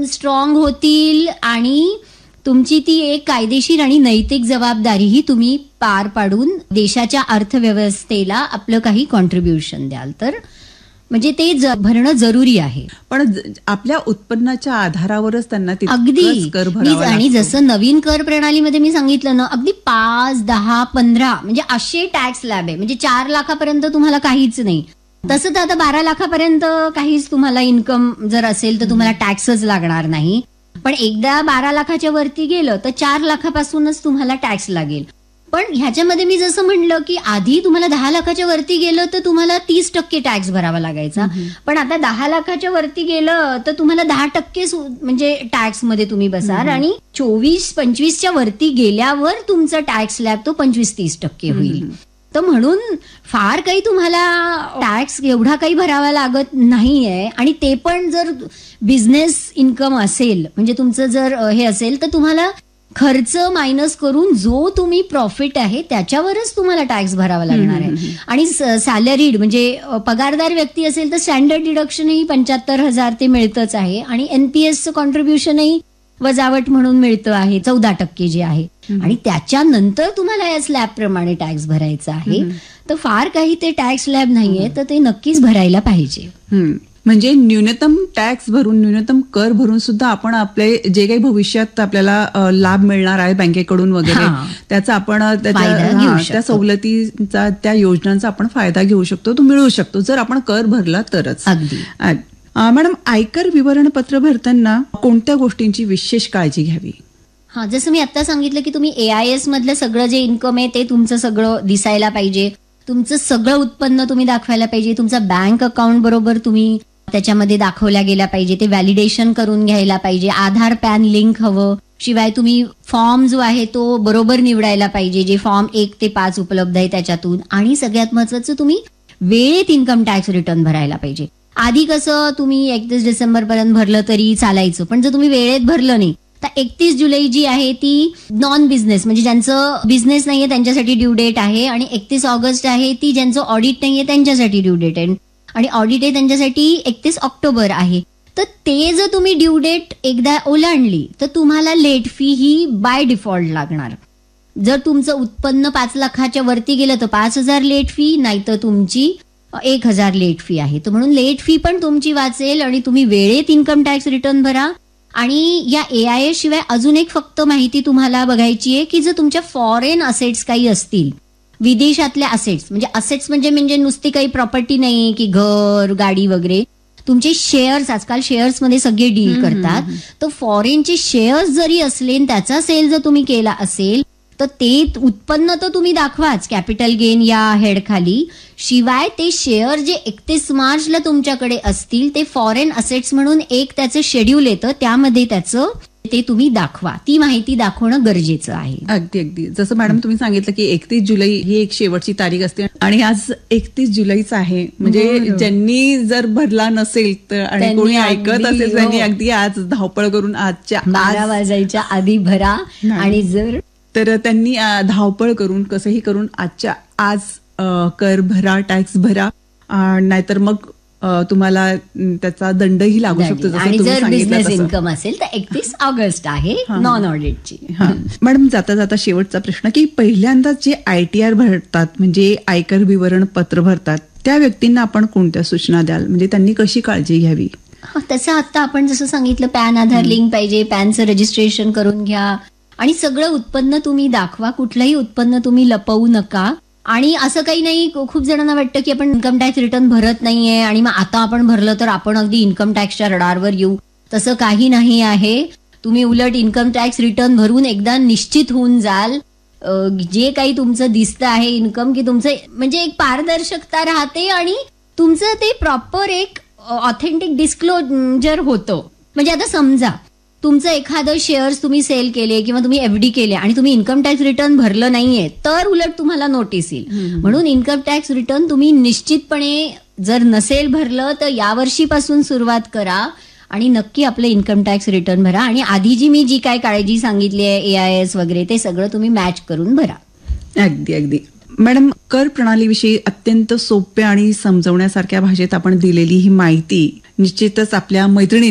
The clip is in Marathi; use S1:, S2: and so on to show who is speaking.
S1: स्ट्रॉंग होतील आणि तुमची ती एक कायदेशीर आणि नैतिक जबाबदारीही तुम्ही पार पाडून देशाच्या अर्थव्यवस्थेला आपलं काही कॉन्ट्रीब्युशन द्याल. तर म्हणजे ते भरणं जरुरी आहे.
S2: पण आपल्या उत्पन्नाच्या आधारावरच त्यांना
S1: अगदी
S2: कर भरावा
S1: आणि
S2: लागतो.
S1: जसं नवीन कर प्रणालीमध्ये मी सांगितलं ना, अगदी 5, 10, 15 म्हणजे असे टॅक्स स्लॅब आहे. म्हणजे 4 लाखापर्यंत तुम्हाला काहीच नाही. तसं तर आता 12 लाखापर्यंत काहीच तुम्हाला इन्कम जर असेल तर तुम्हाला टॅक्सच लागणार नाही. पण एकदा 12 लाखाच्या वरती गेलं तर 4 लाखापासूनच तुम्हाला टॅक्स लागेल. पण ह्याच्यामध्ये मी जसं म्हणलं की आधी तुम्हाला 10 लाखाच्या वरती गेलं तर तुम्हाला 30% टॅक्स भरावा लागायचा. पण आता 10 लाखाच्या वरती गेलं तर तुम्हाला 10% म्हणजे टॅक्स मध्ये तुम्ही बसाल आणि 24-25च्या वरती गेल्यावर तुमचा टॅक्स स्लॅब तो 25-30% होईल. तर म्हणून फार काही तुम्हाला टॅक्स एवढा काही भरावा लागत नाहीये. आणि ते पण जर बिझनेस इन्कम असेल म्हणजे तुमचं जर हे असेल तर तुम्हाला खर्च मायनस करून जो तुम्ही प्रॉफिट आहे त्याच्यावरच तुम्हाला टॅक्स भरावा लागणार आहे. आणि सॅलरीड म्हणजे पगारदार व्यक्ती असेल तर स्टँडर्ड डिडक्शनही 75,000 ते मिळतच आहे. आणि एनपीएसचं कॉन्ट्रीब्युशनही वजावट म्हणून मिळतं आहे 14% जे आहे. आणि त्याच्यानंतर तुम्हाला या स्लॅब प्रमाणे टॅक्स भरायचा आहे. तर फार काही ते टॅक्स स्लॅब नाहीये तर ते नक्कीच भरायला पाहिजे.
S2: म्हणजे न्यूनतम टॅक्स भरून न्यूनतम कर भरून सुद्धा आपण आपले जे काही भविष्यात आपल्याला लाभ मिळणार आहे बँकेकडून वगैरे त्याचा आपण त्या सवलतीचा त्या योजनांचा आपण फायदा घेऊ शकतो, तो मिळू शकतो जर आपण कर भरला तरच.
S1: अगदी.
S2: मॅडम, आयकर विवरणपत्र भरताना कोणत्या गोष्टींची विशेष काळजी घ्यावी?
S1: जसं मी आता सांगितलं की तुम्ही AIS मधलं सगळं जे इन्कम आहे ते तुमचं सगळं दिसायला पाहिजे. तुमचं सगळं उत्पन्न तुम्ही दाखवायला पाहिजे. तुमचा बँक अकाउंट बरोबर तुम्ही त्याच्यामध्ये दाखवल्या गेला पाहिजे. ते व्हॅलिडेशन करून घ्यायला पाहिजे. आधार पॅन लिंक हवं. शिवाय तुम्ही फॉर्म जो आहे तो बरोबर निवडायला पाहिजे, जे फॉर्म 1 ते 5 उपलब्ध आहे त्याच्यातून. आणि सगळ्यात महत्वाचं तुम्ही वेळेत इन्कम टॅक्स रिटर्न भरायला पाहिजे. आधी कसं तुम्ही 31 डिसेंबर पर्यंत भरलं तरी चालायचं, पण जर तुम्ही वेळेत भरलं नाही तर 31 जुलै जी आहे ती नॉन बिझनेस म्हणजे ज्यांचं बिझनेस नाहीये त्यांच्यासाठी ड्यू डेट आहे. आणि 31 ऑगस्ट आहे ती ज्यांचं ऑडिट नाहीये त्यांच्यासाठी ड्यू डेट आहे. आणि ऑडिट आहे त्यांच्यासाठी 31 ऑक्टोबर आहे. तर ते जर तुम्ही ड्यू डेट एकदा ओलांडली तर तुम्हाला late fee he by default लागणार. जर तुमचं उत्पन्न 5 लाखाच्या वरती गेलं तर 5,000 लेट फी, नाहीतर तुमची 1,000 लेट फी आहे. तर म्हणून लेट फी पण तुमची वाचेल आणि तुम्ही वेळेत इन्कम टॅक्स रिटर्न भरा. आणि या AIS शिवाय अजून एक फक्त माहिती तुम्हाला बघायची आहे की जर तुमच्या फॉरेन असेट्स काही असतील, विदेशातल्या असेट्स म्हणजे नुसती काही प्रॉपर्टी नाही की घर गाडी वगैरे, तुमचे शेअर्स, आजकाल शेअर्समध्ये सगळे डील करतात. तर फॉरेनचे शेअर्स जरी असले त्याचा सेल जर तुम्ही केला असेल तर ते उत्पन्न तर तुम्ही दाखवाच कॅपिटल गेन या हेडखाली. शिवाय ते शेअर जे 31 मार्चला तुमच्याकडे असतील ते फॉरेन असेट्स म्हणून एक त्याचं शेड्यूल येतं, त्यामध्ये त्याचं ते तुम्ही दाखवा. ती माहिती दाखवणं गरजेचं आहे.
S2: अगदी अगदी. जसं मॅडम तुम्ही सांगितलं की 31 जुलै ही एक शेवटची तारीख असते आणि आज 31 जुलैच आहे. म्हणजे ज्यांनी जर भरला नसेल तर आणि कोणी ऐकत असेल त्यांनी अगदी आज धावपळ करून आजच्या
S1: 12 वाजायच्या आधी भरा. आणि जर
S2: तर त्यांनी धावपळ करून कसंही करून आजच्या आज कर भरा, टॅक्स भरा, नाहीतर मग तुम्हाला त्याचा दंडही लागू शकतो.
S1: आणि जर बिझनेस इन्कम असेल तर 31 ऑगस्ट आहे नॉन ऑडिटची.
S2: मॅडम, जाता जाता शेवटचा प्रश्न की पहिल्यांदा जे ITR भरतात म्हणजे आयकर विवरण पत्र भरतात त्या व्यक्तींना आपण कोणत्या सूचना द्याल? म्हणजे त्यांनी कशी काळजी घ्यावी?
S1: तसं आता आपण जसं सांगितलं पॅन आधार लिंक पाहिजे, पॅनचं रजिस्ट्रेशन करून घ्या आणि सगळं उत्पन्न तुम्ही दाखवा. कुठलंही उत्पन्न तुम्ही लपवू नका. आणि असं काही नाही, खूप जणांना वाटतं की आपण इन्कम टॅक्स रिटर्न भरत नाहीये आणि मग आता आपण भरलं तर आपण अगदी इन्कम टॅक्सच्या रडारवर येऊ. तसं काही नाही आहे. तुम्ही उलट इन्कम टॅक्स रिटर्न भरून एकदा निश्चित होऊन जाल. जे काही तुमचं दिसतं आहे इन्कम की तुमचं म्हणजे एक पारदर्शकता राहते आणि तुमचं ते प्रॉपर एक ऑथेंटिक डिस्क्लोजर होतं. म्हणजे आता समजा तुमचं एखादं शेअर्स तुम्ही सेल केले किंवा तुम्ही FD केले आणि तुम्ही इन्कम टॅक्स रिटर्न भरलं नाहीये तर उलट तुम्हाला नोटीस येईल. म्हणून इन्कम टॅक्स रिटर्न तुम्ही निश्चितपणे जर नसेल भरलं तर यावर्षीपासून सुरुवात करा आणि नक्की आपलं इन्कम टॅक्स रिटर्न भरा. आणि आधी जी काय काळजी सांगितली आहे AIS वगैरे ते सगळं तुम्ही मॅच करून भरा.
S2: अगदी अगदी. मॅडम, कर प्रणालीविषयी अत्यंत सोप्या आणि समजवण्यासारख्या भाषेत आपण दिलेली ही माहिती निश्चितच आपल्या मैत्रिणी